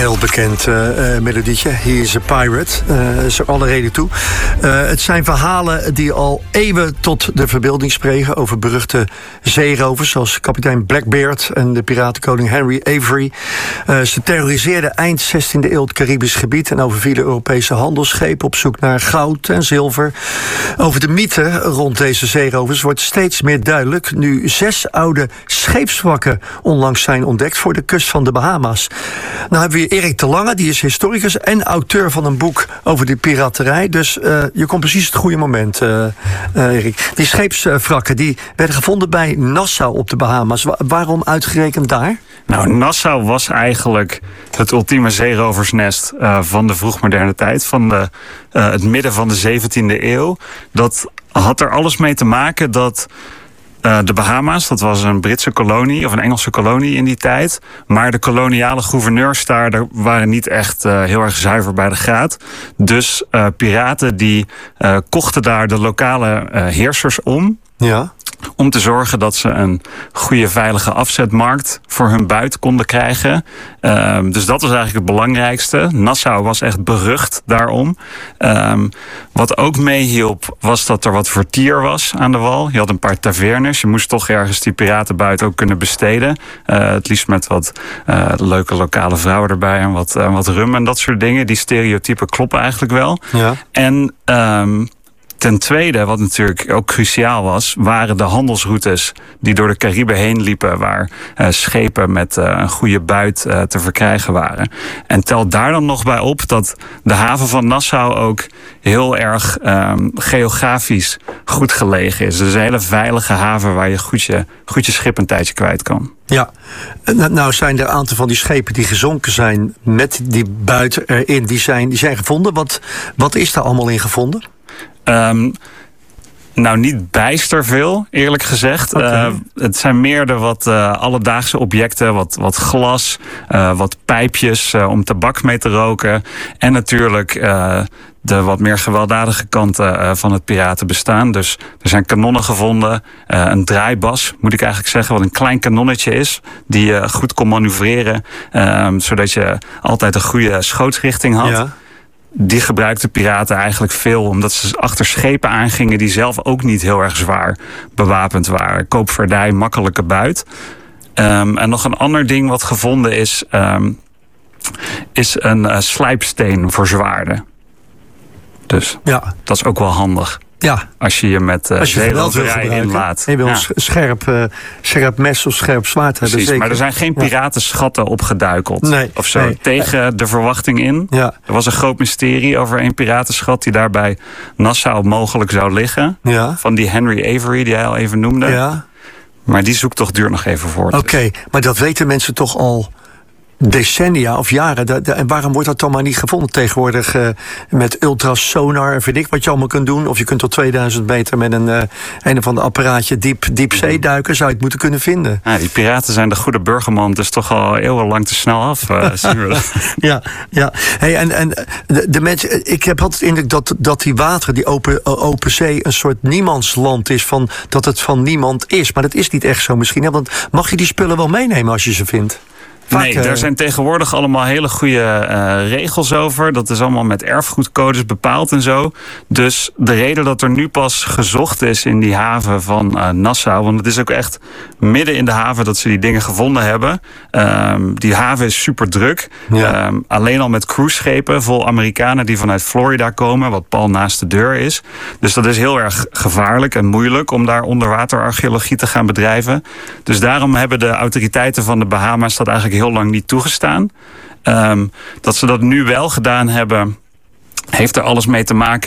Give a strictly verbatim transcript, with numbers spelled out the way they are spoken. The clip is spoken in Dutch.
heel bekend uh, melodietje. He is a pirate. Uh, is er alle reden toe. Uh, het zijn verhalen die al eeuwen tot de verbeelding spreken over beruchte zeerovers zoals kapitein Blackbeard en de piratenkoning Henry Avery. Uh, ze terroriseerden eind zestiende eeuw het Caribisch gebied en overvielen Europese handelsschepen op zoek naar goud en zilver. Over de mythe rond deze zeerovers wordt steeds meer duidelijk nu zes oude scheepswrakken onlangs zijn ontdekt voor de kust van de Bahama's. Nou hebben we hier Erik de Lange, die is historicus en auteur van een boek over de piraterij. Dus uh, je komt precies het goede moment, uh, uh, Erik. Die scheepswrakken die werden gevonden bij Nassau op de Bahama's. Wa- waarom uitgerekend daar? Nou, Nassau was eigenlijk het ultieme zeeroversnest uh, van de vroegmoderne tijd, van de, uh, het midden van de zeventiende eeuw. Dat had er alles mee te maken dat Uh, de Bahama's, dat was een Britse kolonie of een Engelse kolonie in die tijd. Maar de koloniale gouverneurs daar waren niet echt uh, heel erg zuiver bij de graad. Dus uh, piraten die uh, kochten daar de lokale uh, heersers om. Ja. Om te zorgen dat ze een goede veilige afzetmarkt voor hun buit konden krijgen. Um, dus dat was eigenlijk het belangrijkste. Nassau was echt berucht daarom. Um, wat ook meehielp was dat er wat vertier was aan de wal. Je had een paar tavernes. Je moest toch ergens die piratenbuit ook kunnen besteden. Uh, het liefst met wat uh, leuke lokale vrouwen erbij en wat, uh, wat rum en dat soort dingen. Die stereotypen kloppen eigenlijk wel. Ja. En Um, ten tweede, wat natuurlijk ook cruciaal was, waren de handelsroutes die door de Cariben heen liepen, waar uh, schepen met uh, een goede buit uh, te verkrijgen waren. En tel daar dan nog bij op dat de haven van Nassau ook heel erg um, geografisch goed gelegen is. Dus een hele veilige haven waar je goed je, goed je schip een tijdje kwijt kan. Ja, nou zijn er een aantal van die schepen die gezonken zijn met die buit erin, die zijn, die zijn gevonden. Wat, wat is daar allemaal in gevonden? Um, nou, niet bijster veel, eerlijk gezegd. Okay. Uh, het zijn meer de wat uh, alledaagse objecten, wat, wat glas, uh, wat pijpjes uh, om tabak mee te roken. En natuurlijk uh, de wat meer gewelddadige kanten uh, van het piratenbestaan. Dus er zijn kanonnen gevonden, uh, een draaibas, moet ik eigenlijk zeggen, wat een klein kanonnetje is, die je goed kon manoeuvreren, uh, zodat je altijd een goede schootsrichting had. Ja. Die gebruikten piraten eigenlijk veel, omdat ze achter schepen aangingen die zelf ook niet heel erg zwaar bewapend waren. Koopvaardij, makkelijke buit. Um, en nog een ander ding wat gevonden is, um, is een uh, slijpsteen voor zwaarden. Dus ja, dat is ook wel handig. Ja. Als je je met uh, zeeroverij inlaat. Je wil ja. een scherp, uh, scherp mes of scherp zwaard hebben. Precies, maar er zijn geen piratenschatten ja. opgeduikeld. Nee, of zo. Nee. Tegen de verwachting in. Ja. Er was een groot mysterie over een piratenschat die daar bij Nassau mogelijk zou liggen. Ja. Van die Henry Avery die hij al even noemde. Ja. Maar die zoektocht duurt nog even voort. Oké, okay, maar dat weten mensen toch al decennia of jaren. De, de, en waarom wordt dat dan maar niet gevonden tegenwoordig uh, met ultrasonar en weet ik wat je allemaal kunt doen? Of je kunt tot tweeduizend meter met een, uh, een of ander apparaatje diep, diep zee duiken, zou je het moeten kunnen vinden. Ja, die piraten zijn de goede burgerman, dus toch al eeuwenlang te snel af. Uh, zien we dat. ja, ja. Hey, en, en de, de mensen, ik heb altijd de indruk dat, dat die wateren, die open, open zee, een soort niemandsland is, van, dat het van niemand is. Maar dat is niet echt zo misschien. Hè? Want mag je die spullen wel meenemen als je ze vindt? Vaak, nee, er zijn tegenwoordig allemaal hele goede uh, regels over. Dat is allemaal met erfgoedcodes bepaald en zo. Dus de reden dat er nu pas gezocht is in die haven van uh, Nassau, want het is ook echt midden in de haven dat ze die dingen gevonden hebben. Um, die haven is super druk. Ja. Um, alleen al met cruiseschepen vol Amerikanen die vanuit Florida komen, wat pal naast de deur is. Dus dat is heel erg gevaarlijk en moeilijk om daar onderwaterarcheologie te gaan bedrijven. Dus daarom hebben de autoriteiten van de Bahama's dat eigenlijk heel lang niet toegestaan. Um, dat ze dat nu wel gedaan hebben, heeft er alles mee te maken